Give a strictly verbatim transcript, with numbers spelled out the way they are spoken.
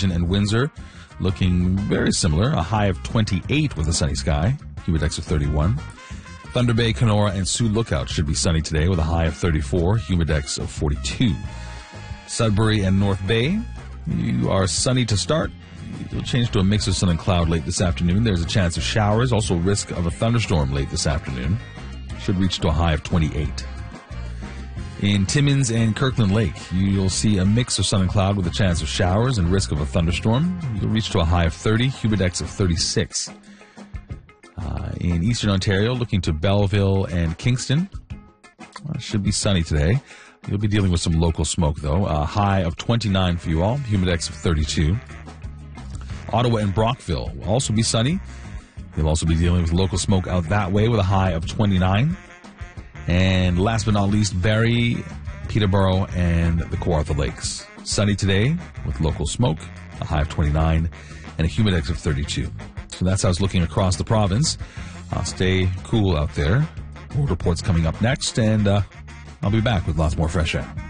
Edmonton and Windsor looking very similar. A high of twenty-eight with a sunny sky, humidex of thirty-one. Thunder Bay, Kenora, and Sioux Lookout should be sunny today with a high of thirty-four, humidex of forty-two. Sudbury and North Bay, you are sunny to start. It'll change to a mix of sun and cloud late this afternoon. There's a chance of showers, also risk of a thunderstorm late this afternoon. Should reach to a high of twenty-eight. In Timmins and Kirkland Lake, you'll see a mix of sun and cloud with a chance of showers and risk of a thunderstorm. You'll reach to a high of thirty, humidex of thirty-six. Uh, in Eastern Ontario, looking to Belleville and Kingston, uh, should be sunny today. You'll be dealing with some local smoke, though. A high of twenty-nine for you all, humidex of thirty-two. Ottawa and Brockville will also be sunny. You'll also be dealing with local smoke out that way with a high of twenty-nine. And last but not least, Barrie, Peterborough, and the Kawartha Lakes. Sunny today with local smoke, a high of twenty-nine, and a humidex of thirty-two. So that's how it's looking across the province. Uh, stay cool out there. More reports coming up next, and uh, I'll be back with lots more fresh air.